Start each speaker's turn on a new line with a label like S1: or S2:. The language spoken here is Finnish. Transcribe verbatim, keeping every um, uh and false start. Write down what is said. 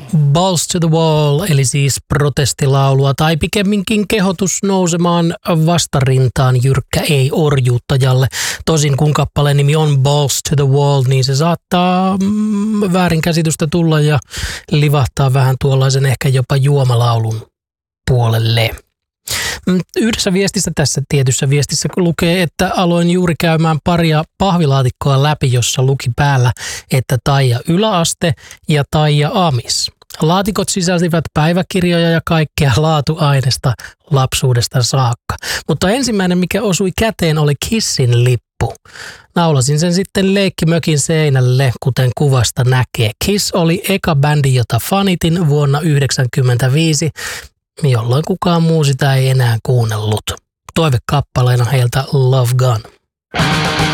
S1: Balls to the Wall, eli siis protestilaulua, tai pikemminkin kehotus nousemaan vastarintaan jyrkkä ei orjuuttajalle. Tosin kun kappaleen nimi on Balls to the Wall, niin se saattaa mm, väärinkäsitystä tulla ja livahtaa vähän tuollaisen ehkä jopa juomalaulun puolelle. Yhdessä viestissä tässä tietyssä viestissä lukee, että aloin juuri käymään paria pahvilaatikkoa läpi, jossa luki päällä, että Taija yläaste ja Taija amis. Laatikot sisälsivät päiväkirjoja ja kaikkea laatuainesta lapsuudesta saakka. Mutta ensimmäinen, mikä osui käteen, oli Kissin lippu. Naulasin sen sitten leikkimökin seinälle, kuten kuvasta näkee. Kiss oli eka bändi, jota fanitin vuonna yhdeksänkymmentäviisi, jolloin kukaan muu sitä ei enää kuunnellut. Toivekappaleena heiltä Love Gun.